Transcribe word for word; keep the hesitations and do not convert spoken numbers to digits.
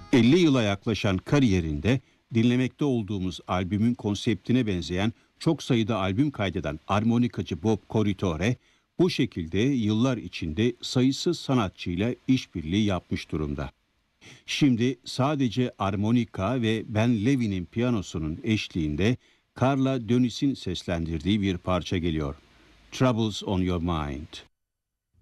elli yıla yaklaşan kariyerinde dinlemekte olduğumuz albümün konseptine benzeyen çok sayıda albüm kaydeden armonikacı Bob Corritore, bu şekilde yıllar içinde sayısız sanatçıyla işbirliği yapmış durumda. Şimdi sadece armonika ve Ben Levy'nin piyanosunun eşliğinde Carla Dönüs'ün seslendirdiği bir parça geliyor. Troubles on Your Mind.